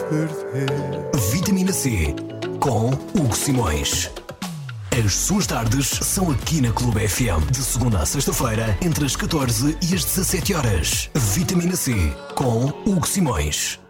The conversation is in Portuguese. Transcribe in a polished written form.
perder. Vitamina C com Hugo Simões. As suas tardes são aqui na Clube FM, de segunda a sexta-feira, entre as 14 e as 17 horas. Vitamina C com Hugo Simões.